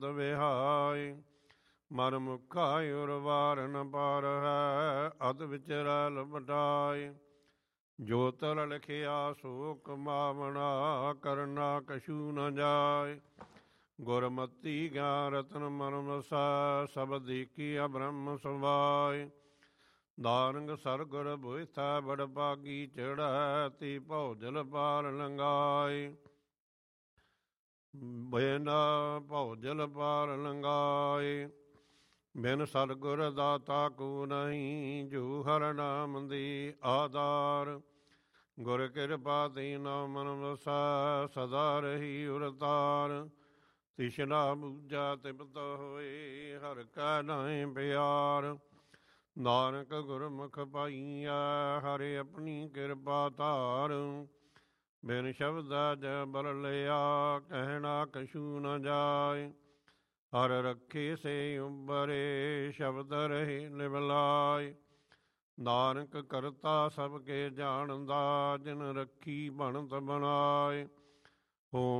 ਵਿਹਾਈ। ਮਨ ਮੁਖਾ ਉਰ ਵਾਰ ਨ ਪਾਰ ਹੈ, ਅਦ ਵਿਚਰੈ ਲਪਟਾਈ। ਜੋ ਤਲ ਲਿਖਿਆ ਸੋ ਕਮਾਵਣਾ, ਕਰਨਾ ਕਛੂ ਨ ਜਾਏ। ਗੁਰਮਤੀ ਗਿਆਨ ਰਤਨ ਮਨ ਵਸੈ, ਸਬਦ ਏਕੀਆ ਬ੍ਰਹਮ ਸਮਾਏ। ਨਾਨਕ ਸਰਗੁਰ ਬੁਝਥੈ ਬੜ ਭਾਗੀ, ਚੜ੍ਹੈ ਤੀ ਭਉ ਜਲ ਪਾਰ ਲੰਘਾਏ। ਬਿਨ ਭਉ ਜਲ ਪਾਰ ਲੰਘਾਏ। ਬਿਨ ਸਤਿਗੁਰ ਦਾਤਾ ਕੋ ਨਹੀਂ, ਜੋ ਹਰਿ ਨਾਮ ਦੀ ਆਧਾਰ। ਗੁਰ ਕਿਰਪਾ ਤੇ ਨਾਮ ਮਨ ਵਸੈ, ਸਦਾ ਰਹੀ ਉਰ ਤਾਰ। ਤਿਸਨਾ ਬੂਝਾ ਤਿਪਤ ਹੋਏ, ਹਰਿ ਕੈ ਨਾਇ ਪਿਆਰ। ਨਾਨਕ ਗੁਰਮੁਖ ਪਾਈਐ, ਹਰਿ ਆਪਣੀ ਕਿਰਪਾ ਧਾਰ। ਬਿਨ ਸ਼ਬਦਾ ਜੈ ਬਲ ਲਿਆ, ਕਹਿਣਾ ਕਛੂ ਨ ਜਾਏ। ਹਰ ਰੱਖੇ ਸੇ ਉਬਰੇ, ਸ਼ਬਦ ਰਹੇ ਨਿਵਲਾਏ। ਨਾਨਕ ਕਰਤਾ ਸਭ ਕੇ ਜਾਣਦਾ, ਜਿਨ ਰੱਖੀ ਬਣਤ ਬਣਾਏ। ਹੋ